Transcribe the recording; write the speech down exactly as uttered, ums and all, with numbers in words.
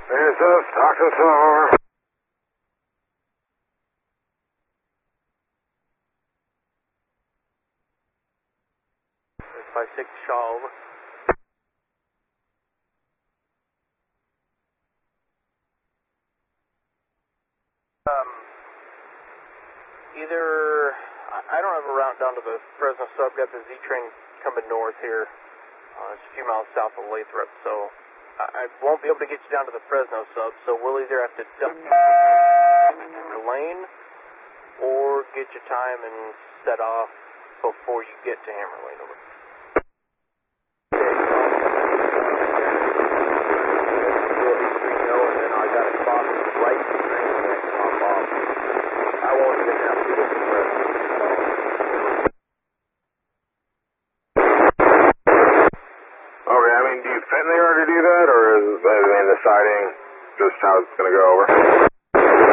There's us, Doctor Star. five six Shaw, over. Um, either, I don't have a route down to the Fresno sub, got the Z train coming north here. Uh, it's a few miles south of Lathrop, so I, I won't be able to get you down to the Fresno sub, so we'll either have to dump the lane or get your time and set off before you get to Hammer Lane, over. I won't even have to do this. Okay, I mean, do you fit in the yard to do that, or is, I mean, the siding just how it's going to go over?